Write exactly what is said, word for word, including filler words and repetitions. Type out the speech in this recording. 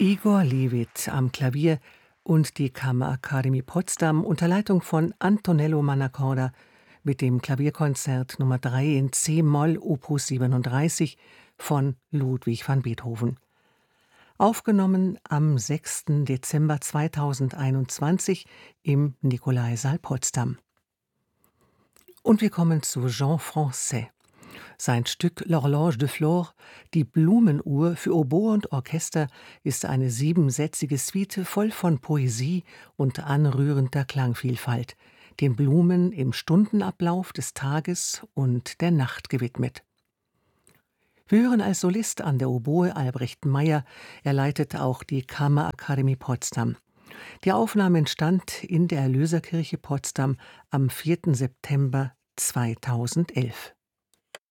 Igor Levit am Klavier und die Kammerakademie Potsdam unter Leitung von Antonello Mannacorda mit dem Klavierkonzert Nummer drei in c-Moll Opus siebenunddreißig von Ludwig van Beethoven. Aufgenommen am sechsten Dezember zweitausendeinundzwanzig im Nikolaisaal Potsdam. Und wir kommen zu Jean Francais. Sein Stück L'Horloge de Flore, die Blumenuhr für Oboe und Orchester, ist eine siebensätzige Suite voll von Poesie und anrührender Klangvielfalt, den Blumen im Stundenablauf des Tages und der Nacht gewidmet. Wir hören als Solist an der Oboe Albrecht Meyer, er leitet auch die Kammerakademie Potsdam. Die Aufnahme entstand in der Erlöserkirche Potsdam am vierten September zweitausendelf.